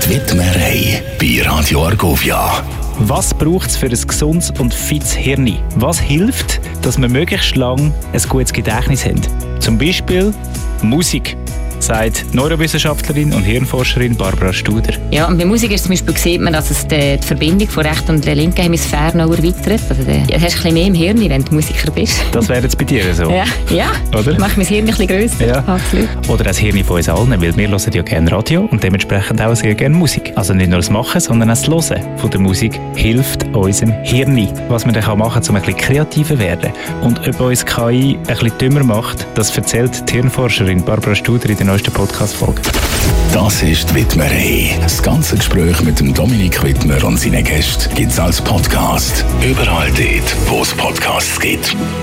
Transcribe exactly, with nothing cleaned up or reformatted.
Die Widmerei bei Radio Argovia. Was braucht es für ein gesundes und fittes Hirn? Was hilft, dass wir möglichst lange ein gutes Gedächtnis haben? Zum Beispiel Musik, sagt Neurowissenschaftlerin und Hirnforscherin Barbara Studer. Ja, und bei Musik ist zum Beispiel sieht man, dass es die, die Verbindung von rechten und der linken Hemisphäre noch erweitert. Also du hast ein bisschen mehr im Hirn, wenn du Musiker bist. Das wäre jetzt bei dir so? Ja, ja. Oder? Macht mein Hirn ein bisschen grösser. Ja. Absolut. Oder das Hirn von uns allen, weil wir hören ja gerne Radio und dementsprechend auch sehr gerne Musik. Also nicht nur das Machen, sondern auch das Hören von der Musik hilft unserem Hirn. Was man dann machen kann, um ein bisschen kreativer zu werden. Und ob uns K I ein bisschen dümmer macht, das erzählt die Hirnforscherin Barbara Studer in der neuesten Podcast-Folge. Das ist die Widmerei. Das ganze Gespräch mit dem Dominik Widmer und seinen Gästen gibt es als Podcast. Überall dort, wo es Podcasts gibt.